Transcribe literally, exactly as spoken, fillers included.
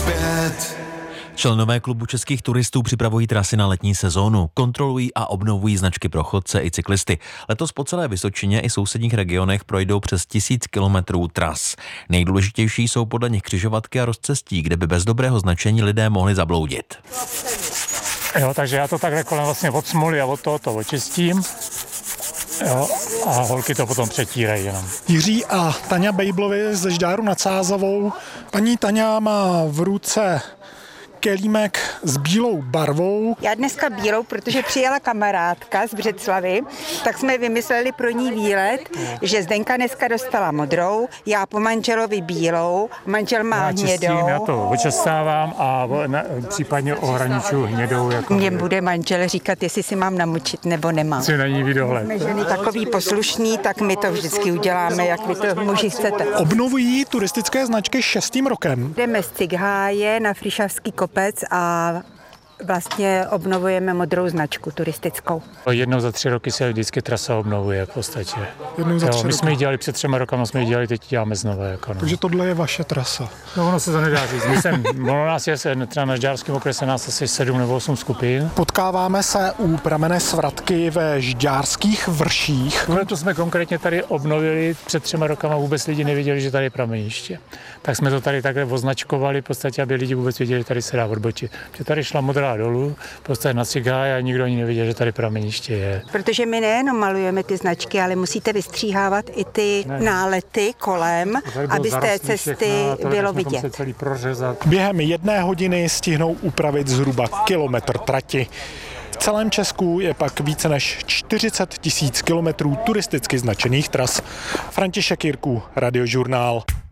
zpět. Členové klubu českých turistů připravují trasy na letní sezónu, kontrolují a obnovují značky pro chodce i cyklisty. Letos po celé Vysočině i sousedních regionech projdou přes tisíc kilometrů tras. Nejdůležitější jsou podle nich křižovatky a rozcestí, kde by bez dobrého značení lidé mohli zabloudit. Jo, takže já to takhle kolem vlastně od smoly a od tohoto očistím. Jo, a holky to potom přetírají jenom. Jiří a Taňa Bejblovi ze Žďáru nad Sázavou. Paní Taňa má v ruce kelímek s bílou barvou. Já dneska bílou, protože přijela kamarádka z Břeclavy, tak jsme vymysleli pro ní výlet, že Zdenka dneska dostala modrou, já po manželovi bílou, manžel má já hnědou. Čistím, já to očestávám a na, případně ohraničuju hnědou. Jako Mně bude manžel říkat, jestli si mám namočit nebo nemám. Si na ní výdohled. Jsme ženy takový poslušný, tak my to vždycky uděláme, jak vy to muži chcete. Obnovují turistické značky šestým rokem. Jdeme z Cigháje na Frišavský kopec a vlastně obnovujeme modrou značku turistickou. Jednou za tři roky se vždycky trasa obnovuje v podstatě. Jednou za jo, tři my roky. jsme ji dělali před třema rokama, jsme ji dělali, teď děláme znovu. Jako no. Takže tohle je vaše trasa. No, ono se to nedá říct. My jsem, ono nás je, třeba na Žďárském okrese nás asi sedm nebo osm skupin. Potkáváme se u pramenné svratky ve Žďárských vrších. Tohle to jsme konkrétně tady obnovili před třema rokama, vůbec lidi nevěděli, že tady je prameniště. Tak jsme to tady takhle označkovali, v podstatě, aby lidi vůbec věděli, že tady se dá odbočit. Že tady šla modrá dolů, v podstatě na Cigháj a nikdo ani nevěděl, že tady prameniště je. Protože my nejenom malujeme ty značky, ale musíte vystříhávat i ty ne. nálety kolem, aby z té cesty bylo vidět. Během jedné hodiny stihnou upravit zhruba kilometr trati. V celém Česku je pak více než čtyřicet tisíc kilometrů turisticky značených tras. František Jirků, Radiožurnál.